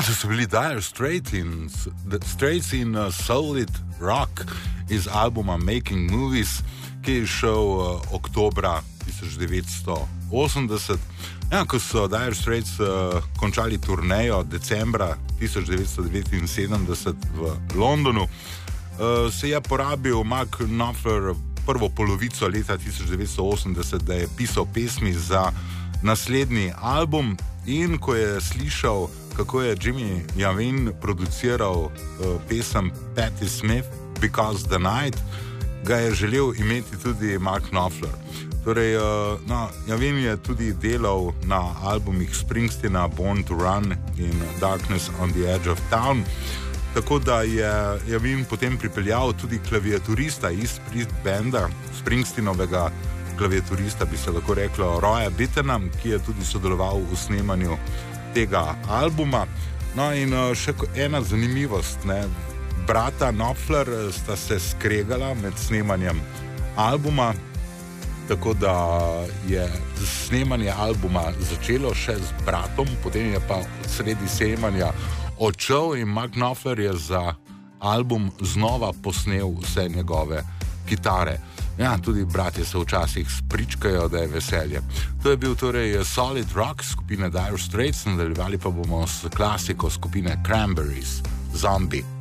to so bili Dire Straits in Solid Rock iz albuma Making Movies, ki je šel oktobra 1980. Ja, ko so Dire Straits končali turnejo decembra 1979 v Londonu, se je porabil Mark Knopfler prvo polovico leta 1980, da je pisal pesmi za naslednji album, in ko je slišal, kako je Jimmy Iovine produciral pesem Patti Smith, Because the Night, ga je želel imeti tudi Mark Knopfler. Torej, Iovine je tudi delal na albumih Springsteena, Born to Run in Darkness on the Edge of Town, tako da je Iovine potem pripeljal tudi klaviaturista iz benda, Springsteenovega klaviaturista, bi se lahko reklo, Roya Bittena, ki je tudi sodeloval v snemanju tega albuma. No in še ena zanimivost, ne, brata Knopfler sta se skregala med snemanjem albuma, tako da je snemanje albuma začelo še z bratom, potem je pa sredi snemanja odšel in Mark Knopfler je za album znova posnel vse njegove kitare. Ja, tudi bratje se včasih spričkajo, da je veselje. To je bil torej Solid Rock skupine Dire Straits, nadaljevali pa bomo s klasiko skupine Cranberries, Zombie.